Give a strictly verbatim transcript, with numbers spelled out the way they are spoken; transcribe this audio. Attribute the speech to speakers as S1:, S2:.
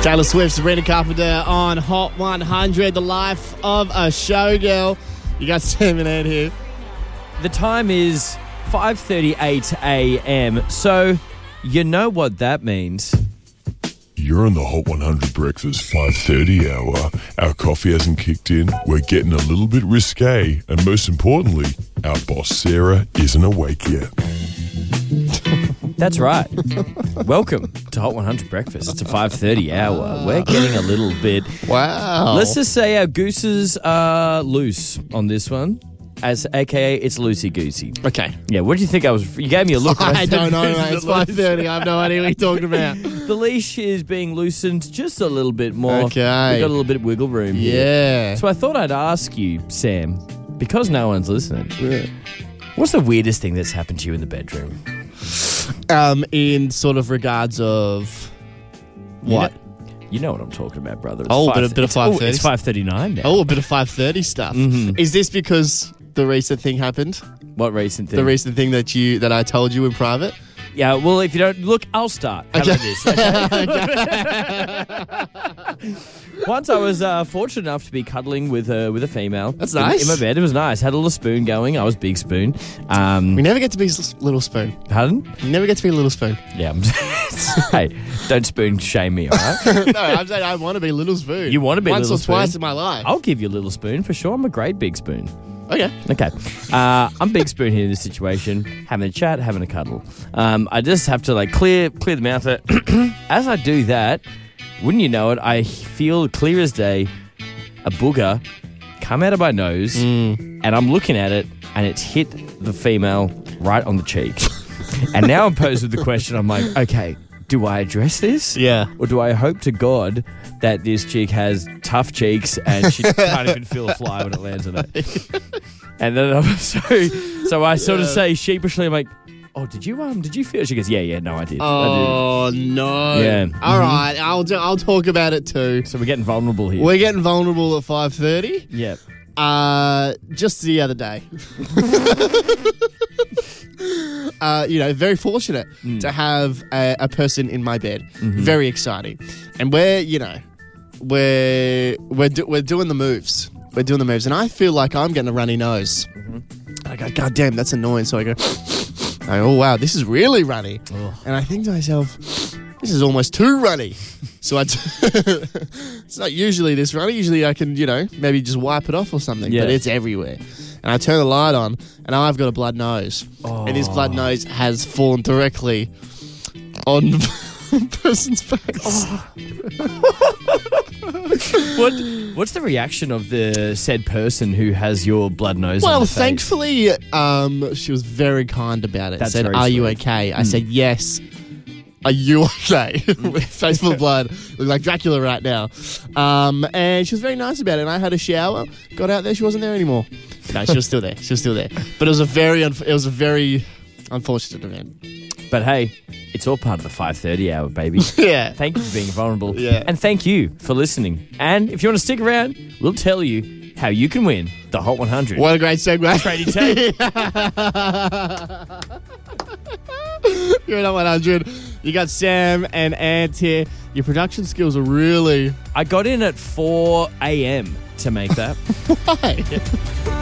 S1: Taylor Swift, Sabrina Carpenter on Hot one hundred, the life of a showgirl. You got Sam and Ed here.
S2: The time is five thirty-eight a.m. So you know what that means.
S3: You're on the Hot one hundred Breakfast five thirty hour. Our coffee hasn't kicked in. We're getting a little bit risque. And most importantly, our boss Sarah isn't awake yet.
S2: That's right. Welcome to Hot one hundred Breakfast. It's a five thirty hour. We're getting a little bit...
S1: Wow.
S2: Let's just say our gooses are loose on this one. As A K A, it's loosey-goosey.
S1: Okay.
S2: Yeah, what do you think I was... You gave me a look.
S1: I don't know, mate. It's five thirty. I have no idea what you're talking about.
S2: The leash is being loosened just a little bit more.
S1: Okay.
S2: We've got a little bit of wiggle room here.
S1: Yeah.
S2: So I thought I'd ask you, Sam, because no one's listening, what's the weirdest thing that's happened to you in the bedroom?
S1: Um, in sort of regards of what?
S2: You know, you know what I'm talking about, brother. It's
S1: Oh,
S2: five,
S1: bit of- bit of
S2: it's- oh,
S1: five thirty.
S2: It's five thirty-nine now.
S1: Oh, a bit of five thirty stuff.
S2: Mhm.
S1: Is this because the recent thing happened?
S2: What recent thing?
S1: The recent thing that you that I told you in private?
S2: Yeah, well, if you don't... Look, I'll start. How
S1: Okay.
S2: about this? Once I was uh, fortunate enough to be cuddling with a, with a female.
S1: That's
S2: in-
S1: nice.
S2: In my bed. It was nice. Had a little spoon going. I was big spoon. Um,
S1: We never get to be s- little spoon.
S2: pardon?
S1: We never get to be little spoon.
S2: Yeah. I'm hey, don't spoon shame me, all right?
S1: No, I'm saying I want to be little spoon.
S2: You want to be
S1: once
S2: little
S1: or twice
S2: spoon?
S1: in my life.
S2: I'll give you a little spoon for sure. I'm a great big spoon.
S1: Okay.
S2: Okay. Uh, I'm big spoon here in this situation, having a chat, having a cuddle. Um, I just have to like clear clear the mouth. As I do that, wouldn't you know it, I feel clear as day a booger come out of my nose,
S1: Mm.
S2: and I'm looking at it, and it's hit the female right on the cheek. And now I'm posed with the question, I'm like, okay, do I address this?
S1: Yeah.
S2: Or do I hope to God that this chick has tough cheeks and she can't even feel a fly when it lands on it? And then I'm so, so I sort of
S1: Yeah.
S2: say sheepishly, I'm like, oh, did you um, did you feel? She goes, yeah, yeah, no, I did. I
S1: Oh no.
S2: Yeah.
S1: All right. I'll do, I'll talk about it too.
S2: did. So we're getting vulnerable here.
S1: We're getting vulnerable at five thirty.
S2: yeah.
S1: Uh, just the other day. uh, you know, very fortunate
S2: Mm.
S1: to have a, a person in my bed.
S2: Mm-hmm.
S1: Very exciting, and we're you know, we're we're do, we're doing the moves. We're doing the moves, and I feel like I'm getting a runny nose.
S2: Mm-hmm.
S1: I go, God damn, that's annoying. So I go, I go, oh wow, this is really runny.
S2: Ugh.
S1: And I think to myself, this is almost too runny. So I, t- it's not usually this runny. Usually I can, you know, maybe just wipe it off or something.
S2: Yeah.
S1: But it's everywhere. And I turn the light on, and I've got a blood nose.
S2: Oh.
S1: And this blood nose has fallen directly on the person's face.
S2: What What's the reaction of the said person who has your blood nose? on
S1: Well,
S2: the face?
S1: thankfully, um, she was very kind about it.
S2: That's
S1: said,
S2: very
S1: "Are you
S2: sweet.
S1: okay?" I said, "Yes." Are you okay? With face full of blood, look like Dracula right now. Um, and she was very nice about it. And I had a shower, got out there, she wasn't there anymore. No, she was still there. She was still there. But it was a very, unf- it was a very unfortunate event.
S2: But hey, it's all part of the five thirty hour, baby.
S1: Yeah.
S2: Thank you for being vulnerable.
S1: Yeah.
S2: And thank you for listening. And if you want to stick around, we'll tell you how you can win the Hot one hundred.
S1: What a great segue.
S2: Trading tape.
S1: You're at one hundred. You got Sam and Ant here. Your production skills are really...
S2: I got in at four a.m. to make that.
S1: Why?